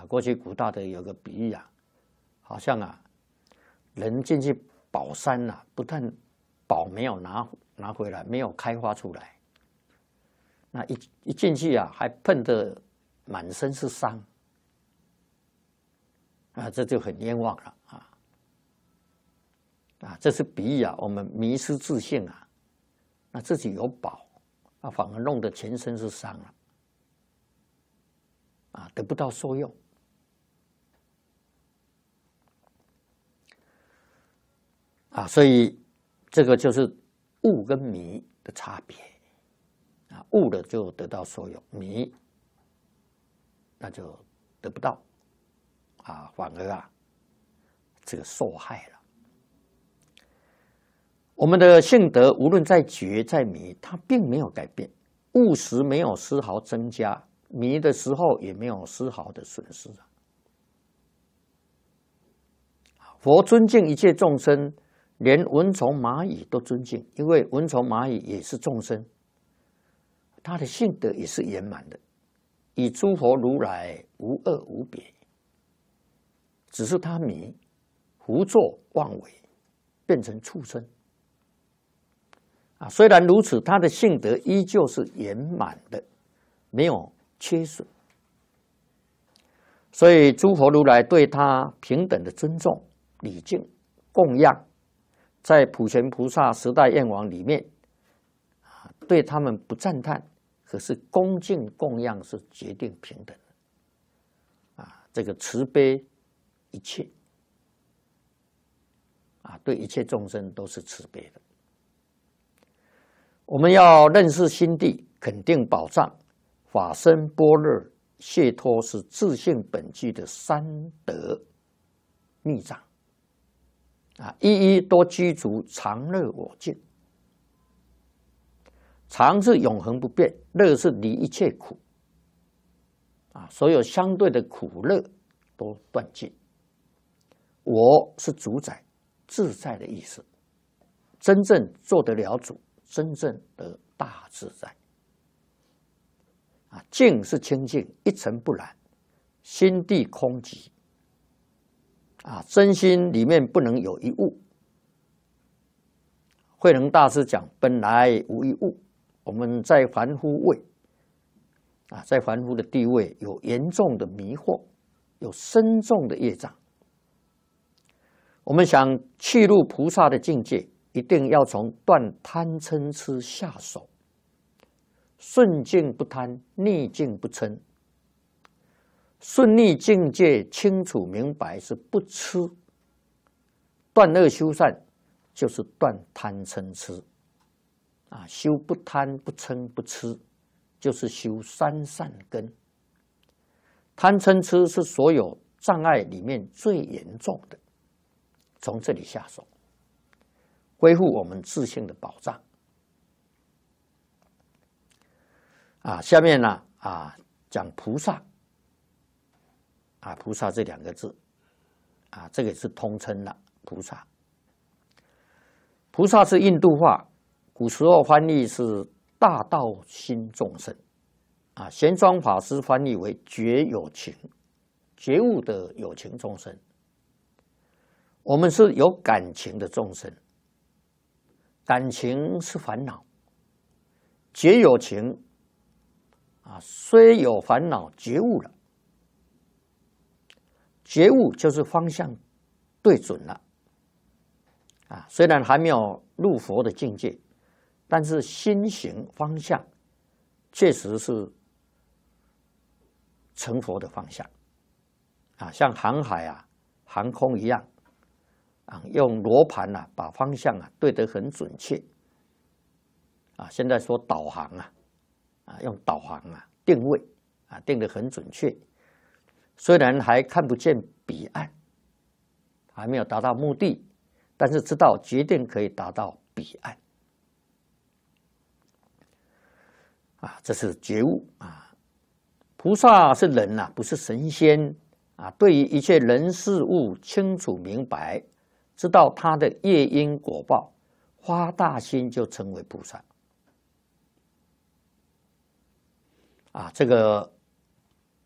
过去古大德有个比喻啊，好像人进去宝山不但宝没有拿回来，没有开花出来，那一进去还碰得满身是伤这就很冤枉了这是比喻我们迷失自信那自己有宝反而弄得全身是伤了得不到受用所以这个就是悟跟迷的差别悟了就得到受用，迷那就得不到反而这个受害了。我们的性德无论在觉在迷，它并没有改变，悟时没有丝毫增加，迷的时候也没有丝毫的损失佛尊敬一切众生，连蚊虫蚂蚁都尊敬，因为蚊虫蚂蚁也是众生，他的性德也是圆满的，与诸佛如来无二无别，只是他迷胡作妄为，变成畜生虽然如此，他的性德依旧是圆满的，没有缺损，所以诸佛如来对他平等的尊重、礼敬、供养，在普贤菩萨十大愿王里面对他们不赞叹，可是恭敬供养是决定平等的这个慈悲一切对一切众生都是慈悲的。我们要认识心地，肯定宝藏，法身般若解脱是自性本具的三德密藏一一都居足常乐我净。常是永恒不变，乐是离一切苦所有相对的苦乐都断尽。我是主宰自在的意思，真正做得了主，真正得大自在净是清净，一尘不染，心地空寂真心里面不能有一物。慧能大师讲本来无一物，我们在凡夫位在凡夫的地位有严重的迷惑，有深重的业障。我们想去入菩萨的境界，一定要从断贪嗔痴下手，顺境不贪，逆境不嗔。顺逆境界清楚明白是不痴，断恶修善就是断贪嗔痴修不贪不嗔不痴，就是修三善根。贪嗔痴是所有障碍里面最严重的，从这里下手，恢复我们自性的宝藏下面讲菩萨菩萨这两个字这个也是通称了。菩萨是印度话，古时候翻译是大道心众生玄奘法师翻译为觉有情，觉悟的有情众生。我们是有感情的众生，感情是烦恼，觉有情虽有烦恼，觉悟了，觉悟就是方向对准了虽然还没有入佛的境界，但是心行方向确实是成佛的方向像航海航空一样用罗盘把方向对得很准确现在说导航用导航定位定得很准确，虽然还看不见彼岸，还没有达到目的，但是知道决定可以达到彼岸这是觉悟菩萨是人不是神仙对于一切人事物清楚明白，知道他的业因果报，发大心就成为菩萨这个